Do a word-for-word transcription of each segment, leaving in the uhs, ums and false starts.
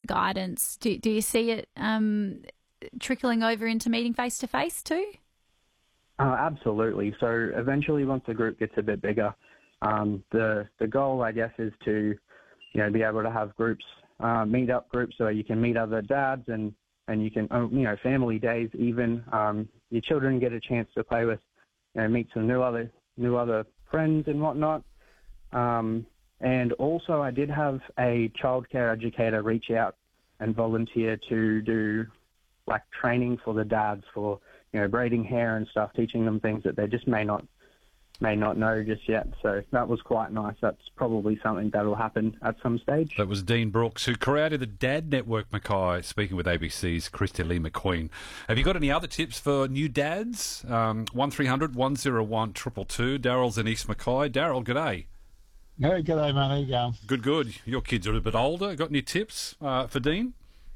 guidance. Do, do you see it um, trickling over into meeting face-to-face too? Uh, absolutely. So eventually, once the group gets a bit bigger, um, the the goal, I guess, is to, you know, be able to have groups, uh, meet up groups, so you can meet other dads and and you can, you know, family days even. Um, your children get a chance to play with, you know, meet some new other new other friends and whatnot. Um, and also, I did have a childcare educator reach out and volunteer to do like training for the dads for, you know, braiding hair and stuff, teaching them things that they just may not may not know just yet. So that was quite nice. That's probably something that will happen at some stage. That was Dean Brooks, who created the Dad Network, Mackay, speaking with A B C's Christy Lee McQueen. Have you got any other tips for new dads? Um, one three hundred one oh one two two two. Daryl's in East Mackay. Daryl, g'day. Hey, g'day, man. How you going? Good, good. Your kids are a bit older. Got any tips uh, for Dean?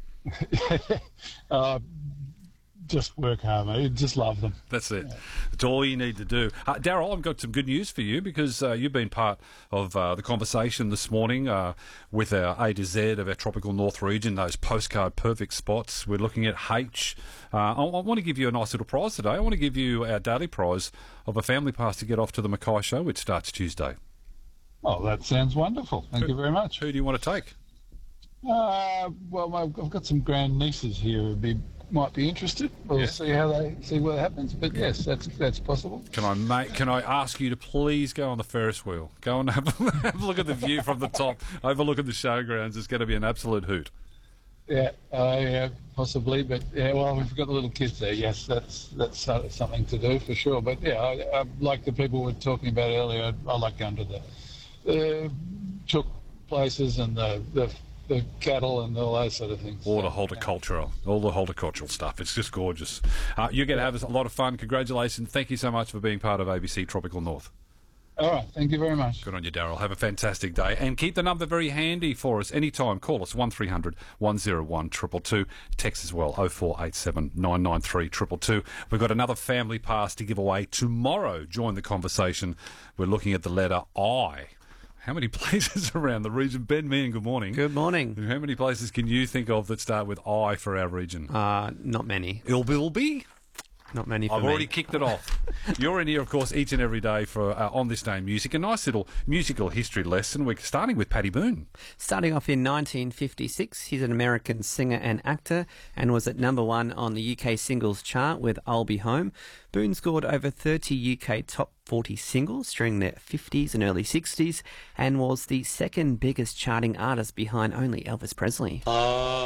uh, just work hard, mate. Just love them. That's it. That's all you need to do. Uh, Daryl, I've got some good news for you because uh, you've been part of uh, the conversation this morning uh, with our A to Z of our tropical north region, those postcard perfect spots. We're looking at H. Uh, I, I want to give you a nice little prize today. I want to give you our daily prize of a family pass to get off to the Mackay show, which starts Tuesday. Oh, that sounds wonderful. Thank who, you very much. Who do you want to take? Uh, well, I've, I've got some grand nieces here who be, might be interested. We'll yeah. see how they see what happens. But yes, that's that's possible. Can I make? Can I ask you to please go on the Ferris wheel? Go and have, have a look at the view from the top, overlooking the showgrounds. It's going to be an absolute hoot. Yeah, uh, yeah, possibly. But yeah, well, we've got the little kids there. Yes, that's that's uh, something to do for sure. But yeah, I, I, like the people were talking about earlier, I, I like going to the the chook places and the the. the cattle and all those sort of things. All the horticultural, all the horticultural stuff. It's just gorgeous. Uh, you're going to have a lot of fun. Congratulations. Thank you so much for being part of A B C Tropical North. All right. Thank you very much. Good on you, Daryl. Have a fantastic day. And keep the number very handy for us anytime. Call us one three hundred one oh one two two two. Text as well, oh four eight seven nine nine three two two two. We've got another family pass to give away tomorrow. Join the conversation. We're looking at the letter I. How many places around the region? Ben Meehan, good morning. Good morning. How many places can you think of that start with I for our region? Uh, not many. Ilbilby? Not many for I've me. already kicked it off. You're in here, of course, each and every day for uh, On This Day Music. A nice little musical history lesson. We're starting with Paddy Boone. Starting off in nineteen fifty-six, he's an American singer and actor and was at number one on the U K singles chart with I'll Be Home. Boone scored over thirty U K top forty singles during the fifties and early sixties and was the second biggest charting artist behind only Elvis Presley. Uh